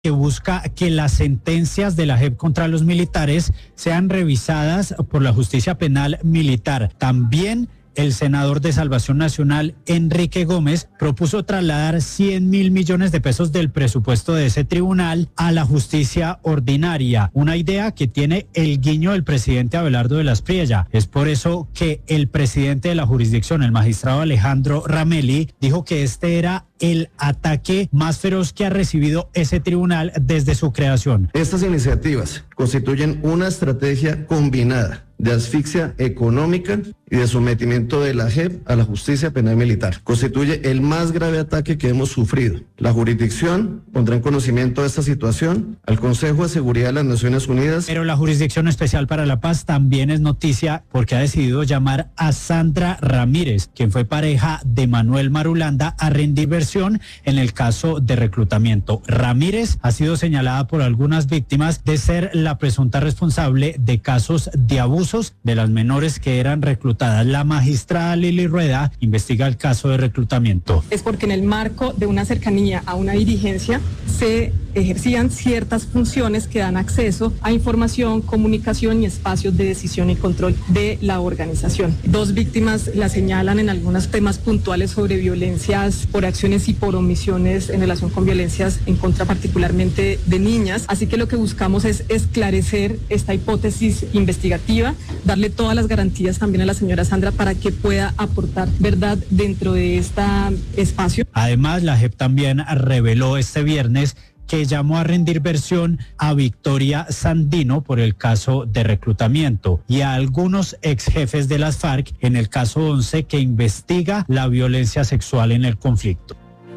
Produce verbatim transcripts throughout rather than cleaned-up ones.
que busca que las sentencias de la J E P contra los militares sean revisadas por la justicia penal militar. También el senador de Salvación Nacional, Enrique Gómez, propuso trasladar cien mil millones de pesos del presupuesto de ese tribunal a la justicia ordinaria, una idea que tiene el guiño del presidente Abelardo de la Espriella. Es por eso que el presidente de la jurisdicción, el magistrado Alejandro Ramelli, dijo que este era el ataque más feroz que ha recibido ese tribunal desde su creación. Estas iniciativas constituyen una estrategia combinada de asfixia económica y de sometimiento de la J E P a la justicia penal militar. Constituye el más grave ataque que hemos sufrido. La jurisdicción pondrá en conocimiento de esta situación al Consejo de Seguridad de las Naciones Unidas. Pero la Jurisdicción Especial para la Paz también es noticia porque ha decidido llamar a Sandra Ramírez, quien fue pareja de Manuel Marulanda, a rendir versión en el caso de reclutamiento. Ramírez ha sido señalada por algunas víctimas de ser la presunta responsable de casos de abusos de las menores que eran reclutadas. La magistrada Lili Rueda investiga el caso de reclutamiento. Es porque en el marco de una cercanía a una dirigencia se ejercían ciertas funciones que dan acceso a información, comunicación y espacios de decisión y control de la organización. Dos víctimas la señalan en algunos temas puntuales sobre violencias por acciones y por omisiones en relación con violencias en contra particularmente de niñas. Así que lo que buscamos es esclarecer esta hipótesis investigativa, darle todas las garantías también a la señora Sandra para que pueda aportar verdad dentro de este espacio. Además, la J E P también reveló este viernes que llamó a rendir versión a Victoria Sandino por el caso de reclutamiento y a algunos ex jefes de las FARC en el caso once que investiga la violencia sexual en el conflicto.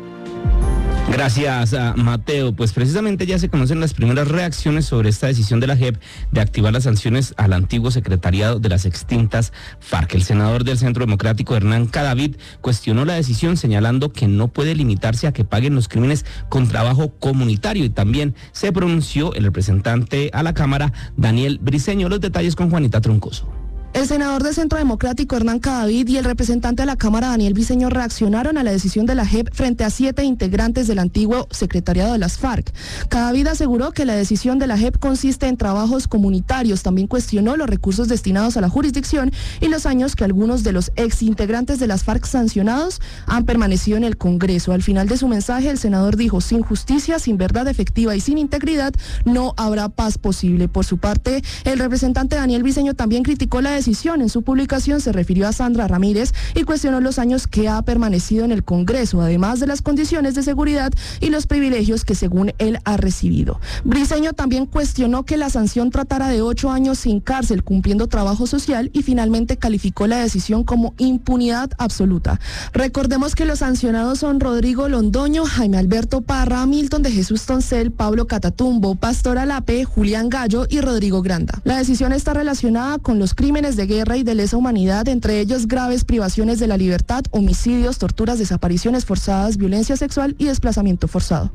Gracias, a Mateo. Pues precisamente ya se conocen las primeras reacciones sobre esta decisión de la J E P de activar las sanciones al antiguo secretariado de las extintas FARC. El senador del Centro Democrático, Hernán Cadavid, cuestionó la decisión señalando que no puede limitarse a que paguen los crímenes con trabajo comunitario, y también se pronunció el representante a la Cámara, Daniel Briceño. Los detalles con Juanita Troncoso. El senador del Centro Democrático, Hernán Cadavid, y el representante de la Cámara, Daniel Briceño, reaccionaron a la decisión de la J E P frente a siete integrantes del antiguo secretariado de las FARC. Cadavid aseguró que la decisión de la J E P consiste en trabajos comunitarios. También cuestionó los recursos destinados a la jurisdicción y los años que algunos de los ex integrantes de las FARC sancionados han permanecido en el Congreso. Al final de su mensaje, el senador dijo: sin justicia, sin verdad efectiva y sin integridad, no habrá paz posible. Por su parte, el representante Daniel Briceño también criticó la decisión. En su publicación se refirió a Sandra Ramírez y cuestionó los años que ha permanecido en el Congreso, además de las condiciones de seguridad y los privilegios que según él ha recibido. Briceño también cuestionó que la sanción tratara de ocho años sin cárcel, cumpliendo trabajo social, y finalmente calificó la decisión como impunidad absoluta. Recordemos que los sancionados son Rodrigo Londoño, Jaime Alberto Parra, Milton de Jesús Toncel, Pablo Catatumbo, Pastor Alape, Julián Gallo y Rodrigo Granda. La decisión está relacionada con los crímenes de guerra y de lesa humanidad, entre ellos graves privaciones de la libertad, homicidios, torturas, desapariciones forzadas, violencia sexual y desplazamiento forzado.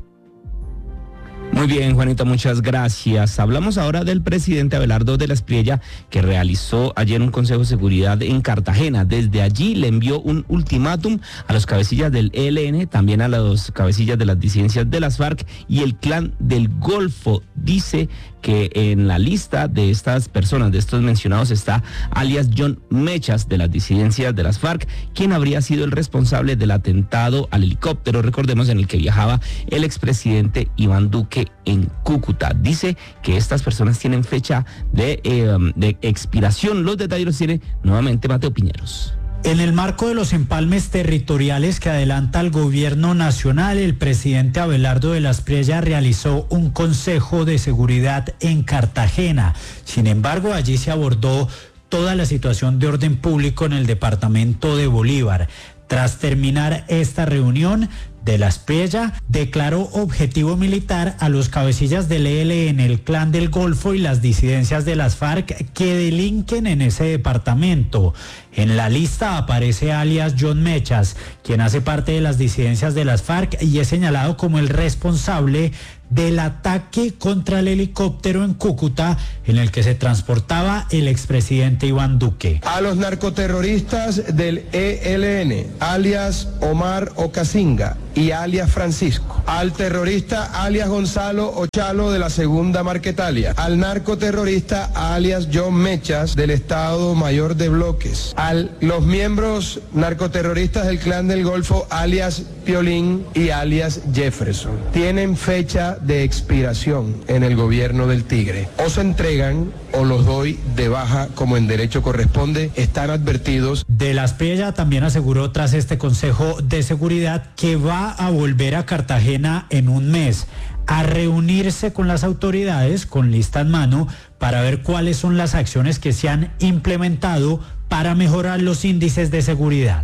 Muy bien, Juanita, muchas gracias. Hablamos ahora del presidente Abelardo de la Espriella, que realizó ayer un Consejo de Seguridad en Cartagena. Desde allí le envió un ultimátum a los cabecillas del E L N, también a los cabecillas de las disidencias de las FARC y el Clan del Golfo. Dice que en la lista de estas personas, de estos mencionados, está alias John Mechas, de las disidencias de las FARC, quien habría sido el responsable del atentado al helicóptero, recordemos, en el que viajaba el expresidente Iván Duque en Cúcuta. Dice que estas personas tienen fecha de, eh, de expiración. Los detalles los tiene nuevamente Mateo Piñeros. En el marco de los empalmes territoriales que adelanta el gobierno nacional, el presidente Abelardo de la Espriella realizó un consejo de seguridad en Cartagena. Sin embargo, allí se abordó toda la situación de orden público en el departamento de Bolívar. Tras terminar esta reunión, de la Espriella declaró objetivo militar a los cabecillas del E L N, el Clan del Golfo y las disidencias de las FARC que delinquen en ese departamento. En la lista aparece alias John Mechas, quien hace parte de las disidencias de las FARC y es señalado como el responsable del ataque contra el helicóptero en Cúcuta en el que se transportaba el expresidente Iván Duque. A los narcoterroristas del E L N, alias Omar Ocasinga y alias Francisco, al terrorista alias Gonzalo Ochalo de la Segunda Marquetalia, al narcoterrorista alias John Mechas del Estado Mayor de Bloques, a los miembros narcoterroristas del Clan del Golfo alias Piolín y alias Jefferson. Tienen fecha de expiración en el gobierno del Tigre. O se entregan o los doy de baja como en derecho corresponde. Están advertidos. De la Espriella también aseguró tras este Consejo de Seguridad que va a volver a Cartagena en un mes a reunirse con las autoridades con lista en mano para ver cuáles son las acciones que se han implementado para mejorar los índices de seguridad.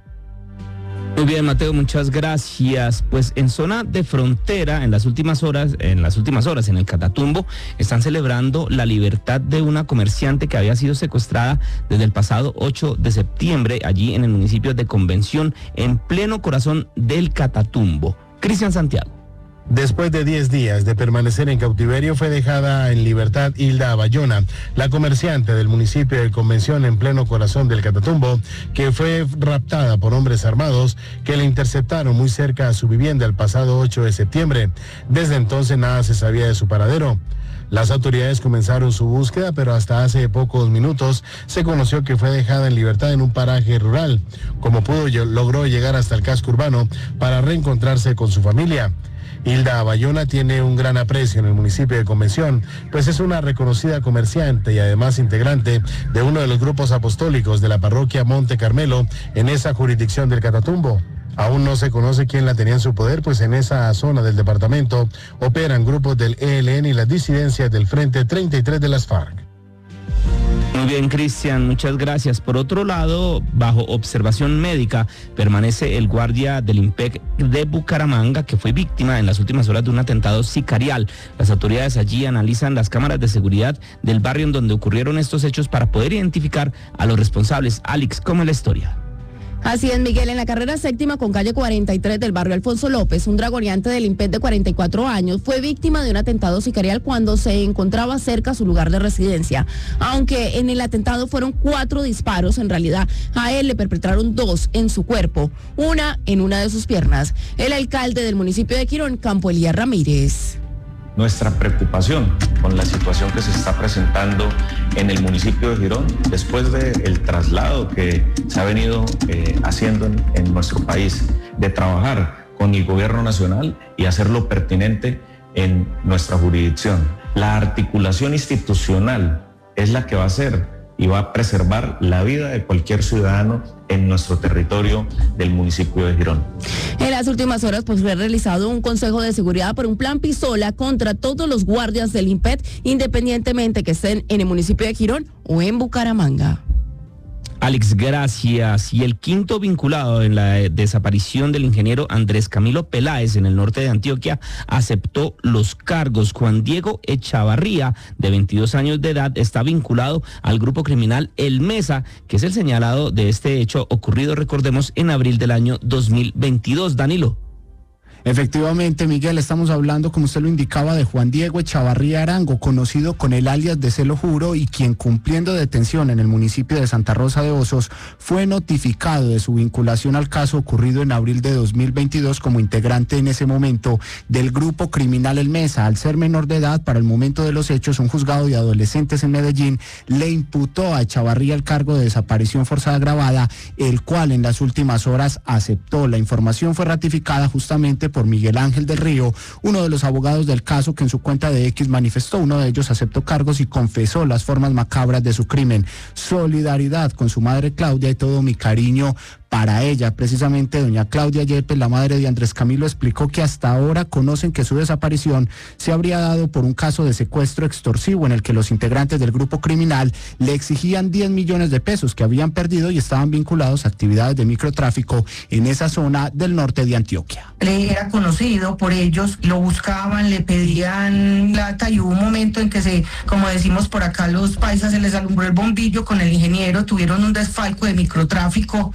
Muy bien, Mateo, muchas gracias. Pues en zona de frontera, en las últimas horas, en las últimas horas en el Catatumbo, están celebrando la libertad de una comerciante que había sido secuestrada desde el pasado ocho de septiembre, allí en el municipio de Convención, en pleno corazón del Catatumbo. Cristian Santiago. Después de diez días de permanecer en cautiverio, fue dejada en libertad Hilda Bayona, la comerciante del municipio de Convención en pleno corazón del Catatumbo, que fue raptada por hombres armados que la interceptaron muy cerca a su vivienda el pasado ocho de septiembre. Desde entonces nada se sabía de su paradero. Las autoridades comenzaron su búsqueda, pero hasta hace pocos minutos se conoció que fue dejada en libertad en un paraje rural. Como pudo, logró llegar hasta el casco urbano para reencontrarse con su familia. Hilda Bayona tiene un gran aprecio en el municipio de Convención, pues es una reconocida comerciante y además integrante de uno de los grupos apostólicos de la parroquia Monte Carmelo en esa jurisdicción del Catatumbo. Aún no se conoce quién la tenía en su poder, pues en esa zona del departamento operan grupos del E L N y las disidencias del Frente treinta y tres de las FARC. Muy bien, Cristian, muchas gracias. Por otro lado, bajo observación médica, permanece el guardia del IMPEC de Bucaramanga, que fue víctima en las últimas horas de un atentado sicarial. Las autoridades allí analizan las cámaras de seguridad del barrio en donde ocurrieron estos hechos para poder identificar a los responsables. Alex, ¿cómo es la historia? Así es, Miguel, en la carrera séptima con calle cuarenta y tres del barrio Alfonso López, un dragoneante del IMPEC de cuarenta y cuatro años fue víctima de un atentado sicarial cuando se encontraba cerca a su lugar de residencia. Aunque en el atentado fueron cuatro disparos, en realidad a él le perpetraron dos en su cuerpo, una en una de sus piernas. El alcalde del municipio de Girón, Campo Elías Ramírez. Nuestra preocupación con la situación que se está presentando en el municipio de Girón después del traslado que se ha venido eh, haciendo en, en nuestro país, de trabajar con el gobierno nacional y hacerlo pertinente en nuestra jurisdicción. La articulación institucional es la que va a hacer y va a preservar la vida de cualquier ciudadano en nuestro territorio del municipio de Girón. En las últimas horas pues fue realizado un consejo de seguridad por un plan pistola contra todos los guardias del IMPEC, independientemente que estén en el municipio de Girón o en Bucaramanga. Alex, gracias. Y el quinto vinculado en la desaparición del ingeniero Andrés Camilo Peláez en el norte de Antioquia aceptó los cargos. Juan Diego Echavarría, de veintidós años de edad, está vinculado al grupo criminal El Mesa, que es el señalado de este hecho ocurrido, recordemos, en abril del año dos mil veintidós. Danilo. Efectivamente, Miguel, estamos hablando, como usted lo indicaba, de Juan Diego Echavarría Arango, conocido con el alias de Se lo Juro, y quien, cumpliendo detención en el municipio de Santa Rosa de Osos, fue notificado de su vinculación al caso ocurrido en abril de dos mil veintidós como integrante en ese momento del grupo criminal El Mesa. Al ser menor de edad, para el momento de los hechos, un juzgado de adolescentes en Medellín le imputó a Echavarría el cargo de desaparición forzada agravada, el cual en las últimas horas aceptó. La información fue ratificada justamente por Miguel Ángel del Río, uno de los abogados del caso, que en su cuenta de X manifestó: uno de ellos aceptó cargos y confesó las formas macabras de su crimen. Solidaridad con su madre Claudia y todo mi cariño para ella. Precisamente doña Claudia Yepes, la madre de Andrés Camilo, explicó que hasta ahora conocen que su desaparición se habría dado por un caso de secuestro extorsivo en el que los integrantes del grupo criminal le exigían diez millones de pesos que habían perdido y estaban vinculados a actividades de microtráfico en esa zona del norte de Antioquia. Era conocido por ellos, lo buscaban, le pedían plata y hubo un momento en que se, como decimos por acá los paisas, se les alumbró el bombillo con el ingeniero, tuvieron un desfalco de microtráfico y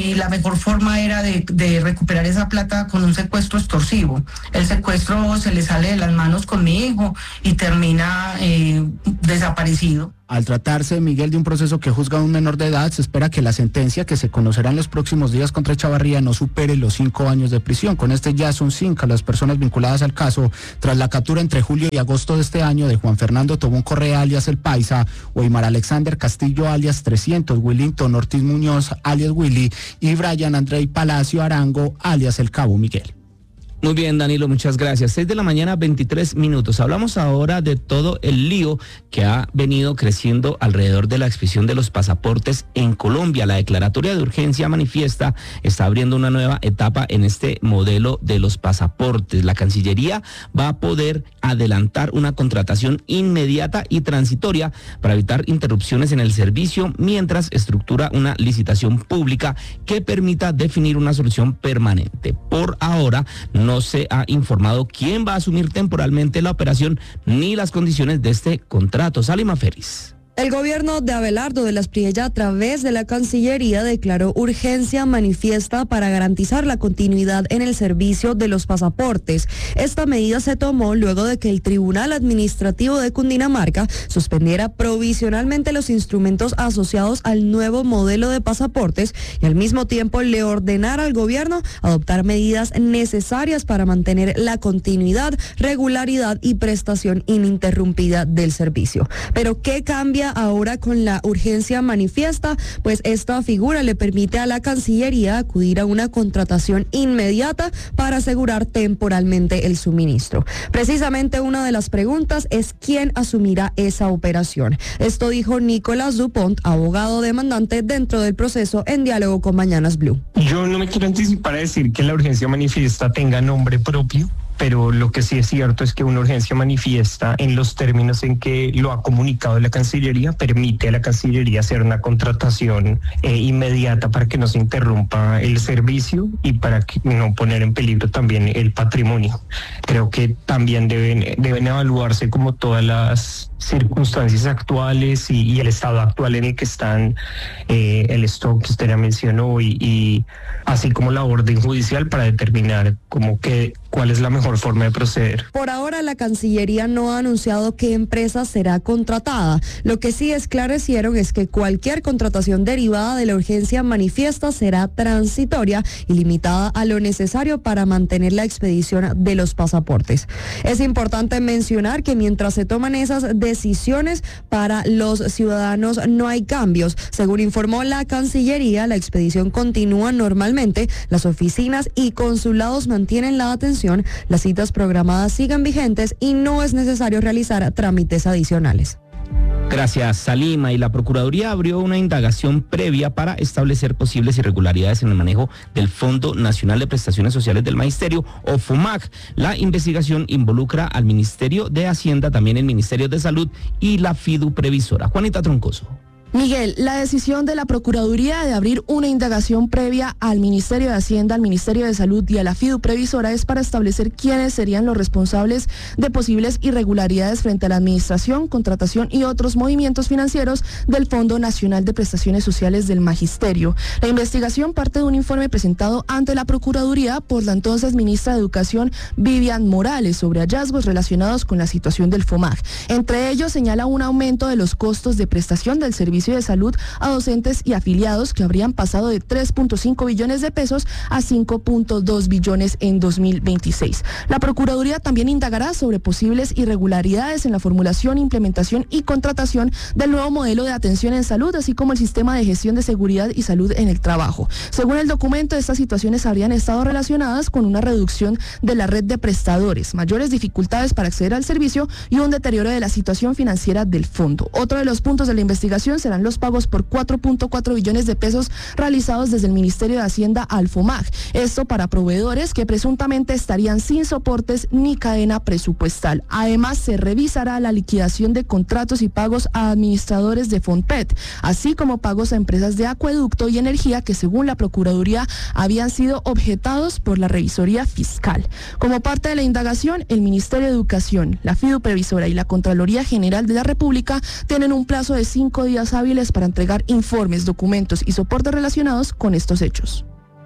y la mejor forma era de, de recuperar esa plata con un secuestro extorsivo. El secuestro se le sale de las manos con mi hijo y termina eh, desaparecido. Al tratarse, Miguel, de un proceso que juzga a un menor de edad, se espera que la sentencia que se conocerá en los próximos días contra Echavarría no supere los cinco años de prisión. Con este ya son cinco las personas vinculadas al caso, tras la captura entre julio y agosto de este año de Juan Fernando Tobón Correa, alias El Paisa, Weimar Alexander Castillo, alias trescientos, Willington Ortiz Muñoz, alias Willy, y Brian Andrei Palacio Arango, alias El Cabo Miguel. Muy bien, Danilo, muchas gracias. seis de la mañana, veintitrés minutos. Hablamos ahora de todo el lío que ha venido creciendo alrededor de la expedición de los pasaportes en Colombia. La declaratoria de urgencia manifiesta está abriendo una nueva etapa en este modelo de los pasaportes. La Cancillería va a poder adelantar una contratación inmediata y transitoria para evitar interrupciones en el servicio mientras estructura una licitación pública que permita definir una solución permanente. Por ahora, no No se ha informado quién va a asumir temporalmente la operación ni las condiciones de este contrato. Salima Ferris. El gobierno de Abelardo de la Espriella, a través de la Cancillería, declaró urgencia manifiesta para garantizar la continuidad en el servicio de los pasaportes. Esta medida se tomó luego de que el Tribunal Administrativo de Cundinamarca suspendiera provisionalmente los instrumentos asociados al nuevo modelo de pasaportes y al mismo tiempo le ordenara al gobierno adoptar medidas necesarias para mantener la continuidad, regularidad y prestación ininterrumpida del servicio. Pero ¿qué cambia ahora con la urgencia manifiesta? Pues esta figura le permite a la Cancillería acudir a una contratación inmediata para asegurar temporalmente el suministro. Precisamente una de las preguntas es quién asumirá esa operación. Esto dijo Nicolás Dupont, abogado demandante dentro del proceso, en diálogo con Mañanas Blue. Yo no me quiero anticipar a decir que la urgencia manifiesta tenga nombre propio, pero lo que sí es cierto es que una urgencia manifiesta, en los términos en que lo ha comunicado la Cancillería, permite a la Cancillería hacer una contratación eh, inmediata para que no se interrumpa el servicio y para que no poner en peligro también el patrimonio. Creo que también deben, deben evaluarse como todas las circunstancias actuales y, y el estado actual en el que están, eh, el stock que usted ya mencionó y, y así como la orden judicial para determinar como que cuál es la mejor forma de proceder. Por ahora, la Cancillería no ha anunciado qué empresa será contratada. Lo que sí esclarecieron es que cualquier contratación derivada de la urgencia manifiesta será transitoria y limitada a lo necesario para mantener la expedición de los pasaportes. Es importante mencionar que mientras se toman esas decisiones para los ciudadanos no hay cambios. Según informó la Cancillería, la expedición continúa normalmente, las oficinas y consulados mantienen la atención, las citas programadas siguen vigentes y no es necesario realizar trámites adicionales. Gracias, Salima. Y la Procuraduría abrió una indagación previa para establecer posibles irregularidades en el manejo del Fondo Nacional de Prestaciones Sociales del Magisterio, o FOMAG. La investigación involucra al Ministerio de Hacienda, también el Ministerio de Salud y la Fidu Previsora. Juanita Troncoso. Miguel, la decisión de la Procuraduría de abrir una indagación previa al Ministerio de Hacienda, al Ministerio de Salud y a la Fidu Previsora es para establecer quiénes serían los responsables de posibles irregularidades frente a la administración, contratación y otros movimientos financieros del Fondo Nacional de Prestaciones Sociales del Magisterio. La investigación parte de un informe presentado ante la Procuraduría por la entonces ministra de Educación, Vivian Morales, sobre hallazgos relacionados con la situación del FOMAG. Entre ellos señala un aumento de los costos de prestación del servicio de salud a docentes y afiliados que habrían pasado de tres punto cinco billones de pesos a cinco punto dos billones en dos mil veintiséis. La Procuraduría también indagará sobre posibles irregularidades en la formulación, implementación y contratación del nuevo modelo de atención en salud, así como el sistema de gestión de seguridad y salud en el trabajo. Según el documento, estas situaciones habrían estado relacionadas con una reducción de la red de prestadores, mayores dificultades para acceder al servicio y un deterioro de la situación financiera del fondo. Otro de los puntos de la investigación serán los pagos por cuatro punto cuatro billones de pesos realizados desde el Ministerio de Hacienda al FOMAG. Esto para proveedores que presuntamente estarían sin soportes ni cadena presupuestal. Además, se revisará la liquidación de contratos y pagos a administradores de FONPET, así como pagos a empresas de acueducto y energía que, según la Procuraduría, habían sido objetados por la Revisoría Fiscal. Como parte de la indagación, el Ministerio de Educación, la Fidu Previsora y la Contraloría General de la República tienen un plazo de cinco días hábiles para entregar informes, documentos y soportes relacionados con estos hechos.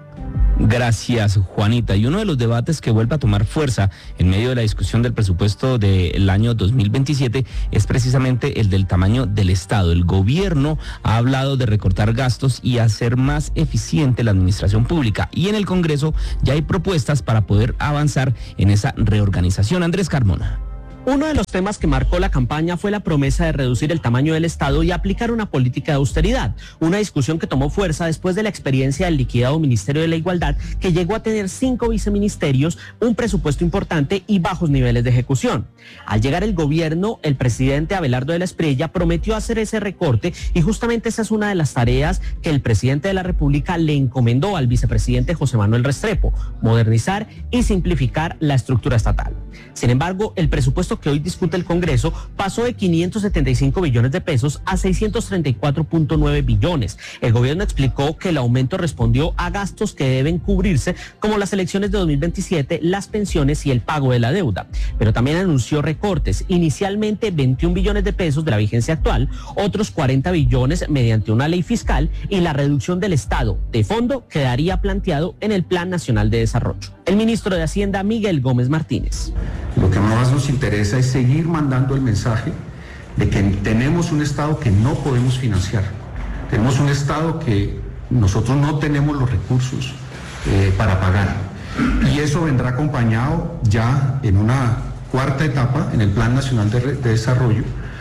Gracias, Juanita. Y uno de los debates que vuelve a tomar fuerza en medio de la discusión del presupuesto del año dos mil veintisiete es precisamente el del tamaño del Estado. El gobierno ha hablado de recortar gastos y hacer más eficiente la administración pública. Y en el Congreso ya hay propuestas para poder avanzar en esa reorganización. Andrés Carmona. Uno de los temas que marcó la campaña fue la promesa de reducir el tamaño del Estado y aplicar una política de austeridad, una discusión que tomó fuerza después de la experiencia del liquidado Ministerio de la Igualdad, que llegó a tener cinco viceministerios, un presupuesto importante y bajos niveles de ejecución. Al llegar el gobierno, el presidente Abelardo de la Espriella prometió hacer ese recorte y justamente esa es una de las tareas que el presidente de la República le encomendó al vicepresidente José Manuel Restrepo: modernizar y simplificar la estructura estatal. Sin embargo, el presupuesto que hoy discute el Congreso pasó de quinientos setenta y cinco billones de pesos a seiscientos treinta y cuatro punto nueve billones. El gobierno explicó que el aumento respondió a gastos que deben cubrirse, como las elecciones de dos mil veintisiete, las pensiones y el pago de la deuda. Pero también anunció recortes, inicialmente veintiún billones de pesos de la vigencia actual, otros cuarenta billones mediante una ley fiscal y la reducción del Estado de fondo quedaría planteado en el Plan Nacional de Desarrollo. El ministro de Hacienda, Miguel Gómez Martínez. Lo que más nos interesa es seguir mandando el mensaje de que tenemos un Estado que no podemos financiar. Tenemos un Estado que nosotros no tenemos los recursos eh, para pagar. Y eso vendrá acompañado ya en una cuarta etapa en el Plan Nacional de, de Desarrollo,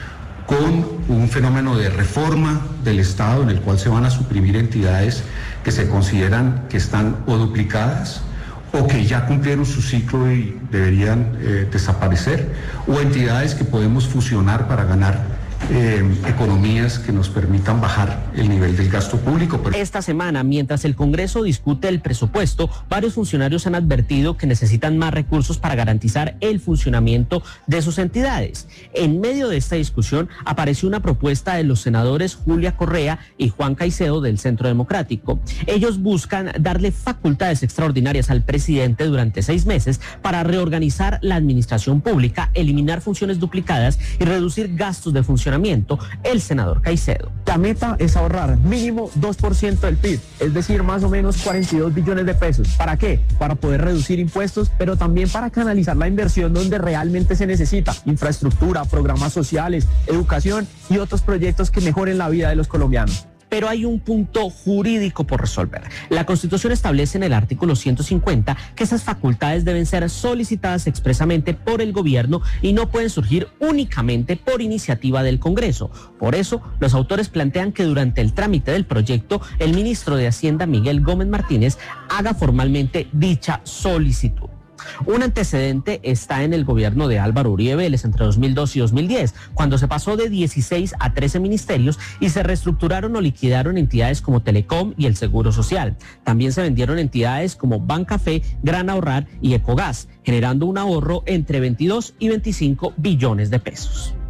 con un fenómeno de reforma del Estado en el cual se van a suprimir entidades que se consideran que están o duplicadas o que ya cumplieron su ciclo y deberían eh, desaparecer, o entidades que podemos fusionar para ganar eh, economías que nos permitan bajar el nivel del gasto público. Esta semana, mientras el Congreso discute el presupuesto, varios funcionarios han advertido que necesitan más recursos para garantizar el funcionamiento de sus entidades. En medio de esta discusión apareció una propuesta de los senadores Julia Correa y Juan Caicedo del Centro Democrático. Ellos buscan darle facultades extraordinarias al presidente durante seis meses para reorganizar la administración pública, eliminar funciones duplicadas y reducir gastos de funcionamiento. El senador Caicedo. La meta es ahorrar mínimo dos por ciento del P I B, es decir, más o menos cuarenta y dos billones de pesos. ¿Para qué? Para poder reducir impuestos, pero también para canalizar la inversión donde realmente se necesita: infraestructura, programas sociales, educación y otros proyectos que mejoren la vida de los colombianos. Pero hay un punto jurídico por resolver. La Constitución establece en el artículo ciento cincuenta que esas facultades deben ser solicitadas expresamente por el gobierno y no pueden surgir únicamente por iniciativa del Congreso. Por eso, los autores plantean que durante el trámite del proyecto, el ministro de Hacienda, Miguel Gómez Martínez, haga formalmente dicha solicitud. Un antecedente está en el gobierno de Álvaro Uribe Vélez entre dos mil dos y dos mil diez, cuando se pasó de dieciséis a trece ministerios y se reestructuraron o liquidaron entidades como Telecom y el Seguro Social. También se vendieron entidades como Bancafé, Gran Ahorrar y Ecogas, generando un ahorro entre veintidós y veinticinco billones de pesos.